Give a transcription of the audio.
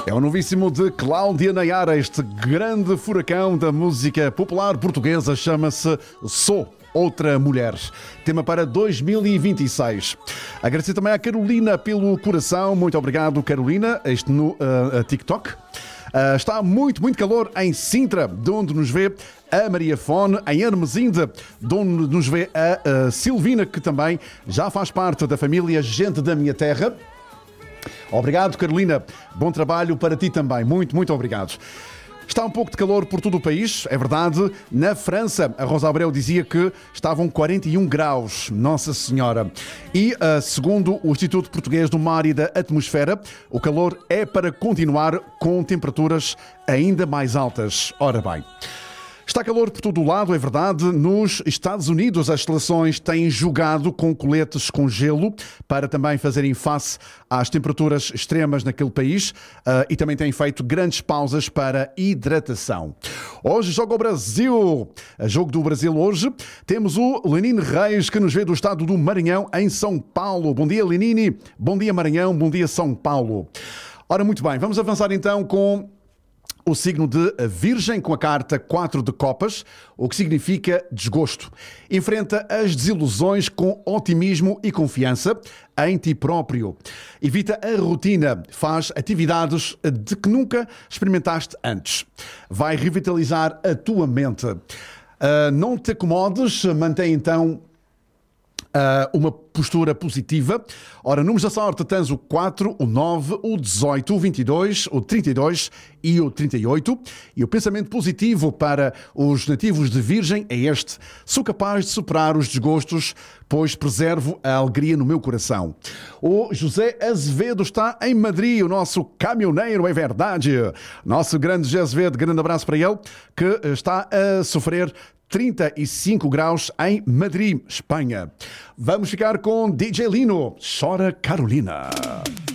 É o novíssimo de Cláudia Nayara, este grande furacão da música popular portuguesa, chama-se Sou Outra Mulher. Tema para 2026. Agradecer também à Carolina pelo coração. Muito obrigado, Carolina. Este no TikTok. Está muito calor em Sintra, de onde nos vê a Maria Fone, em Hermesinde, de onde nos vê a Silvina, que também já faz parte da família Gente da Minha Terra. Obrigado, Carolina. Bom trabalho para ti também. Muito obrigado. Está um pouco de calor por todo o país, é verdade. Na França, a Rosa Abreu dizia que estavam 41 graus. Nossa Senhora. E, segundo o Instituto Português do Mar e da Atmosfera, o calor é para continuar com temperaturas ainda mais altas. Ora bem. Está calor por todo o lado, é verdade. Nos Estados Unidos, as instalações têm jogado com coletes com gelo para também fazerem face às temperaturas extremas naquele país e também têm feito grandes pausas para hidratação. Hoje joga o Brasil. Jogo do Brasil hoje. Temos o Lenine Reis, que nos vê do estado do Maranhão, em São Paulo. Bom dia, Lenine. Bom dia, Maranhão. Bom dia, São Paulo. Ora, muito bem. Vamos avançar então com o signo de Virgem, com a carta 4 de copas, o que significa desgosto. Enfrenta as desilusões com otimismo e confiança em ti próprio. Evita a rotina, faz atividades de que nunca experimentaste antes. Vai revitalizar a tua mente. Não te acomodes, mantém então uma postura positiva. Ora, números da sorte tens o 4, o 9, o 18, o 22, o 32 e o 38. E o pensamento positivo para os nativos de Virgem é este: sou capaz de superar os desgostos, pois preservo a alegria no meu coração. O José Azevedo está em Madrid, o nosso caminhoneiro, é verdade. Nosso grande José Azevedo, grande abraço para ele, que está a sofrer 35 graus em Madrid, Espanha. Vamos ficar com DJ Lino, Chora Carolina.